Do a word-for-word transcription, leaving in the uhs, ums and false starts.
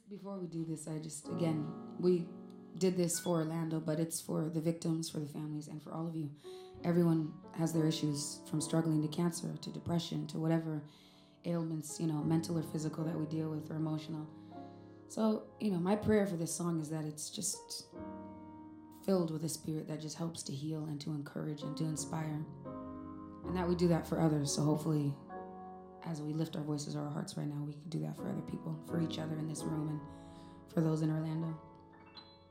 Before we do this, I just, again, we did this for Orlando, but it's for the victims, for the families, and for all of you. Everyone has their issues, from struggling to cancer, to depression, to whatever ailments, you know, mental or physical that we deal with, or emotional. So, you know, my prayer for this song is that it's just filled with a spirit that just helps to heal and to encourage and to inspire. And that we do that for others. So hopefully, as we lift our voices or our hearts right now, we can do that for other people, for each other in this room, and for those in Orlando.